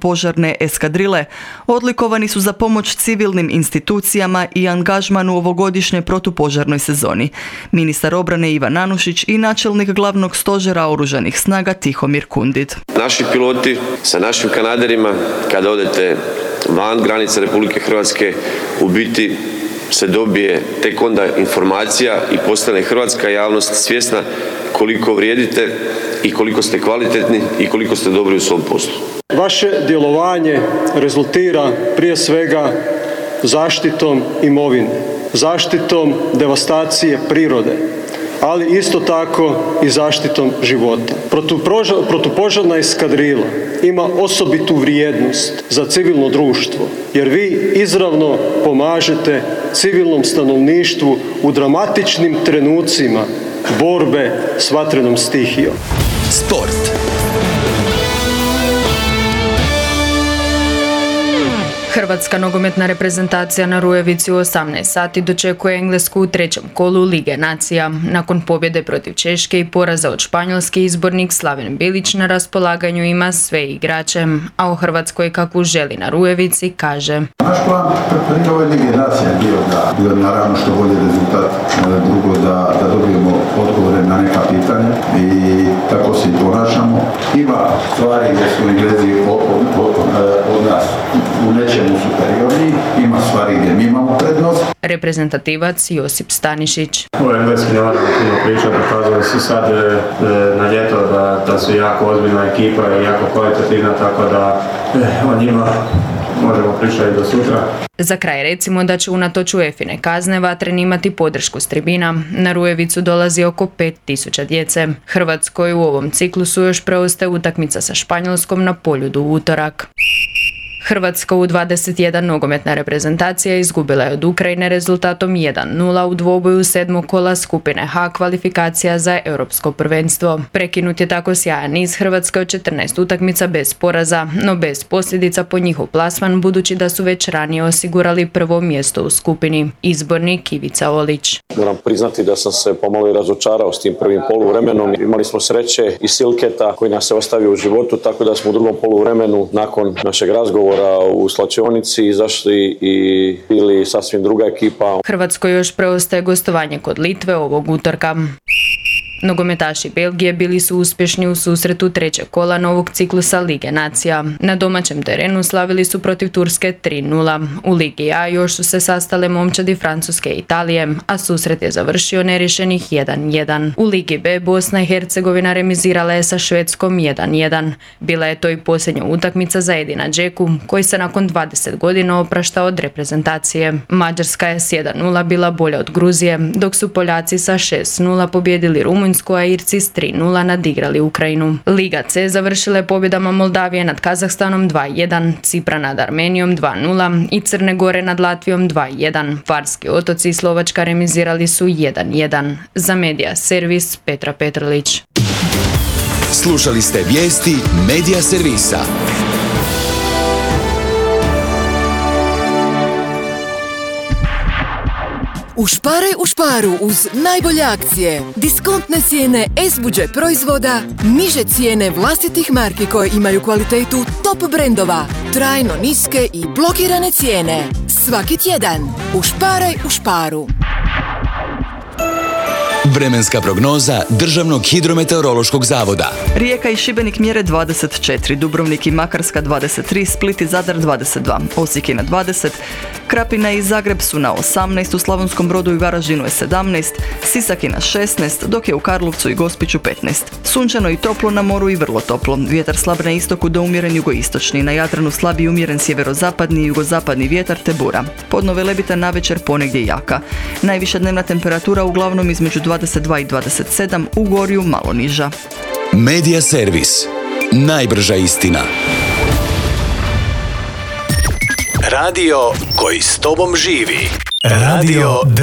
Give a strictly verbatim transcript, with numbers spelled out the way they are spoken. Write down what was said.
protupožarne eskadrile, odlikovani su za pomoć civilnim institucijama i angažman u ovogodišnjoj protupožarnoj sezoni. Ministar obrane Ivan Anušić i načelnik glavnog stožera oružanih snaga Tihomir Kundit. Naši piloti sa našim kanaderima, kada odete van granice Republike Hrvatske, u biti se dobije tek onda informacija i postane hrvatska javnost svjesna koliko vrijedite i koliko ste kvalitetni i koliko ste dobri u svom poslu. Vaše djelovanje rezultira prije svega zaštitom imovine, zaštitom devastacije prirode, ali isto tako i zaštitom života. Protupožarna eskadrila ima osobitu vrijednost za civilno društvo, jer vi izravno pomažete civilnom stanovništvu u dramatičnim trenucima borbe s vatrenom stihijom. Sport. Hrvatska nogometna reprezentacija na Rujevici u osamnaest sati dočekuje Englesku u trećem kolu Lige nacija. Nakon pobjede protiv Češke i poraza od Španjolske, izbornik Slaven Bilić na raspolaganju ima sve igrače, a o Hrvatskoj kakvu želi na Rujevici kaže: Naš plan pred ove Lige nacija je bio da bio naravno što bolji rezultat, drugo da, da dobijemo odgovore na neka pitanja i tako se i ponašamo. Ima stvari gdje su Englezi od, od, od nas u nečemu superiorni, ima stvari gdje mi imamo prednost. Reprezentativac Josip Stanišić. U Engleski ne moramo puno pričati, dokazali su sad e, na ljeto da, da su jako ozbiljna ekipa i jako kvalitativna, tako da e, o njima možemo pričati do sutra. Za kraj recimo da će unatoč UEFA-ine kazne Vatreni imati podršku s tribina. Na Rujevicu dolazi oko pet tisuća djece. Hrvatskoj u ovom ciklusu još preostaje utakmica sa Španjolskom na Poljudu u utorak. Hrvatska u dvadeset jedan nogometna reprezentacija izgubila je od Ukrajine rezultatom jedan nula u dvoboju sedmog kola skupine H kvalifikacija za europsko prvenstvo. Prekinut je tako sjajan niz Hrvatske od četrnaest utakmica bez poraza, no bez posljedica po njihov plasman, budući da su već ranije osigurali prvo mjesto u skupini. Izbornik Ivica Olić. Moram priznati da sam se pomalo i razočarao s tim prvim poluvremenom. Imali smo sreće i Silketa koji nas se ostavio u životu, tako da smo u drugom poluvremenu nakon našeg razgovora u slačionici izašli i bili sasvim druga ekipa. Hrvatskoj još preostaje gostovanje kod Litve ovog utorka. Nogometaši Belgije bili su uspješni u susretu trećeg kola novog ciklusa Lige nacija. Na domaćem terenu slavili su protiv Turske tri nula. U Ligi A još su se sastale momčadi Francuske i Italije, a susret je završio neriješenih jedan jedan. U Ligi B Bosna i Hercegovina remizirala je sa Švedskom jedan jedan. Bila je to i posljednja utakmica za Edina Džeku, koji se nakon dvadeset godina oprašta od reprezentacije. Mađarska je s jedan nula bila bolja od Gruzije, dok su Poljaci sa šest nula pobjedili Rumunjsku, a Irci s tri nula nadigrali Ukrajinu. Liga C završila je pobjedama Moldavije nad Kazahstanom dva jedan, Cipra nad Armenijom dva nula i Crne Gore nad Latvijom dva jedan. Farski otoci i Slovačka remizirali su jedan jedan. Za Medija Servis Petra Petrlić. Slušali ste vijesti Medija Servisa. Ušparaj u šparu uz najbolje akcije. Diskontne cijene S-Budget proizvoda, niže cijene vlastitih marki koje imaju kvalitetu top brendova, trajno niske i blokirane cijene. Svaki tjedan. Ušparaj u šparu. Vremenska prognoza Državnog hidrometeorološkog zavoda. Rijeka i Šibenik mjere dvadeset četiri, Dubrovnik i Makarska dvadeset tri, Split i Zadar dvadeset dva, Osijek je na dvadeset, Krapina i Zagreb su na osamnaest, u Slavonskom Brodu i Varaždinu je sedamnaest, Sisak je na šesnaest, dok je u Karlovcu i Gospiću petnaest. Sunčano i toplo na moru i vrlo toplo. Vjetar slab na istoku do umjeren jugoistočni, na Jadranu slab i umjeren sjeverozapadni i jugozapadni vjetar te bura. Podno velebita navečer ponegdje jaka. Najviša dnevna temperatura uglavnom između dvadeset dva i dvadeset sedam, u Gorju malo niža. Medija Servis. Najbrža istina. Radio koji s tobom živi. Radio